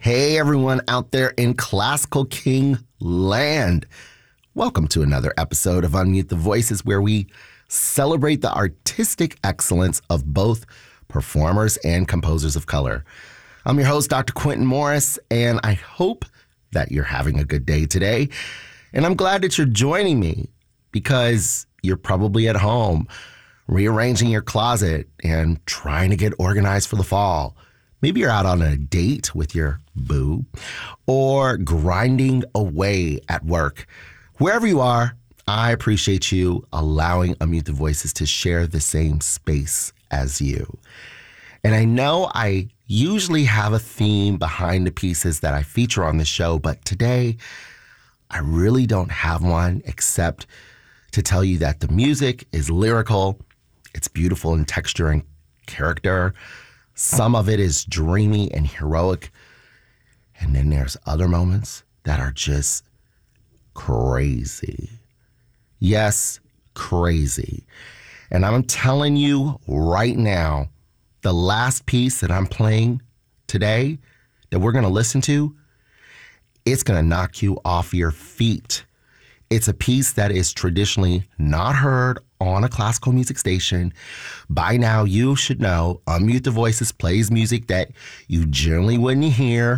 Hey, everyone out there in Classical King land. Welcome to another episode of Unmute the Voices, where we celebrate the artistic excellence of both performers and composers of color. I'm your host, Dr. Quentin Morris, and I hope that you're having a good day today. And I'm glad that you're joining me because you're probably at home rearranging your closet and trying to get organized for the fall. Maybe you're out on a date with your boo or grinding away at work. Wherever you are, I appreciate you allowing Unmute the Voices to share the same space as you. And I know I usually have a theme behind the pieces that I feature on the show, but today I really don't have one except to tell you that the music is lyrical, it's beautiful in texture and character. Some of it is dreamy and heroic. And then there's other moments that are just crazy. Yes, crazy. And I'm telling you right now, the last piece that I'm playing today that we're going to listen to, it's going to knock you off your feet. It's a piece that is traditionally not heard on a classical music station. By now, you should know Unmute the Voices plays music that you generally wouldn't hear.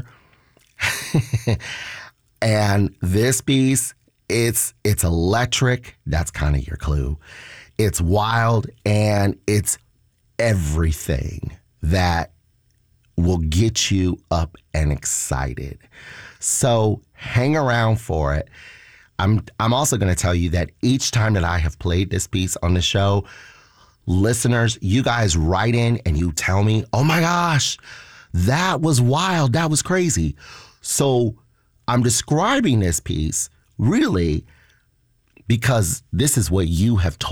And this piece, it's electric. That's kind of your clue. It's wild, and it's everything that will get you up and excited. So hang around for it. I'm also going to tell you that each time that I have played this piece on the show, listeners, you guys write in and you tell me, oh my gosh, that was wild, that was crazy. So I'm describing this piece really because this is what you have told